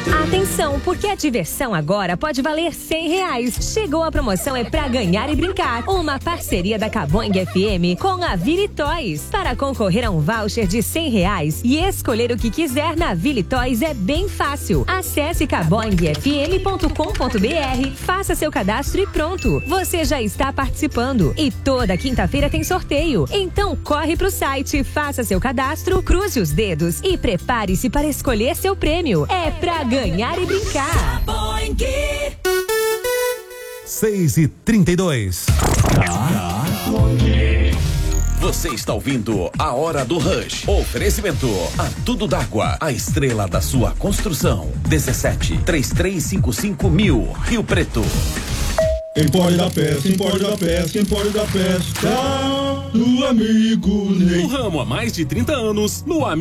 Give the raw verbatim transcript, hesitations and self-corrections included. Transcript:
Atenção, porque a diversão agora pode valer cem reais. Chegou a promoção É Pra Ganhar e Brincar. Uma parceria da Caboing F M com a Vili Toys. Para concorrer a um voucher de cem reais e escolher o que quiser na Vili Toys é bem fácil. Acesse caboing f m ponto com ponto b r, faça seu cadastro e pronto. Você já está participando. E toda quinta-feira tem sorteio. Então corre pro site, faça seu cadastro, cruze os dedos e prepare-se para escolher seu prêmio. É pra ganhar e brincar. seis e trinta e dois. Você está ouvindo A Hora do Rush. Oferecimento a Tudo d'Água, a estrela da sua construção. dezessete, trinta e três cinquenta e cinco mil, Rio Preto. Empório da Pesca, Empório da Pesca, Empório da Pesca, do amigo Ney. No ramo há mais de trinta anos, no amigo